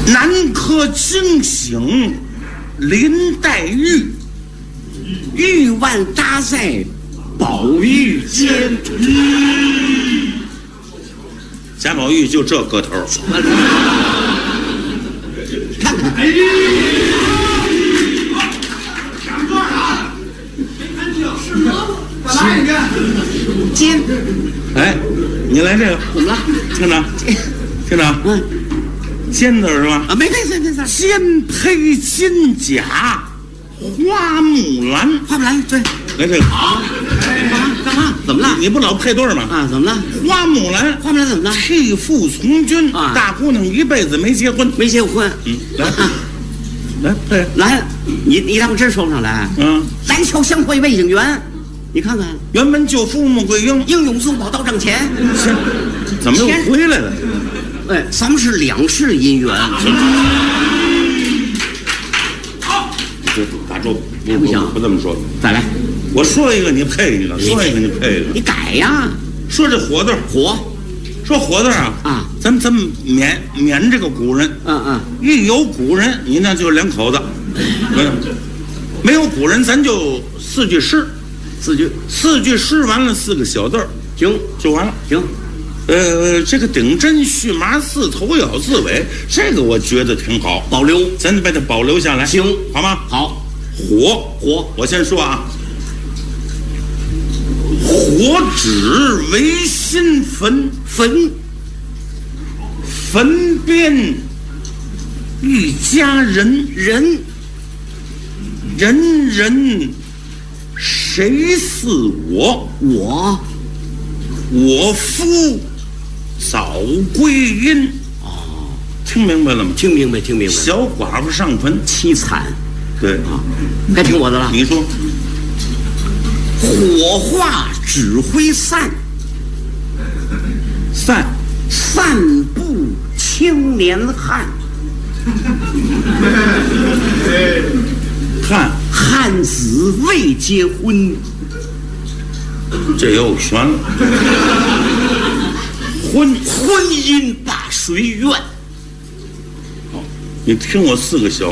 南柯惊醒林黛玉，玉腕搭在宝玉肩。贾宝玉就这个头。 看看， 讲段啊！是吗？再来一遍。 肩。 哎，你来这个怎么了？ 厅长，厅长，尖字是吧？ 啊，没事。 肩佩金甲，花木兰。 花木兰，对。 来这个。 干嘛？怎么了？ 你不老配对吗？ 啊，怎么了？ 花木兰， 花木兰怎么了？ 替父从军啊， 大姑娘一辈子没结婚，来，来配来，你让我真说不上来。蓝桥相会魏景元，你看看， 辕门救父穆桂英， 英勇送宝刀帐前。 怎么又回来了？ 哎，咱们是两世姻缘。 好， 打住， 不行， 不这么说。 再来， 我说一个你配一个，说一个你配一个。 你改呀。 说这火字，说火字啊，咱们免这个古人。一有古人，你那就两口子；没有古人，咱就四句诗，四句诗完了4个小字儿， 行， 就完了。 行。 这个顶针续麻四头咬字尾，这个我觉得挺好， 保留， 咱把它保留下来， 行， 好吗？ 好。 火，我先说啊，火指为心焚，焚边一家人，人谁似我？我夫早归阴。听明白了吗？ 听明白。 小寡妇上坟， 凄惨。 对啊， 该听我的了。 你说， 火化指挥散布青年汉，汉子未结婚， 这又悬了。婚姻把谁怨？ 你听我4个小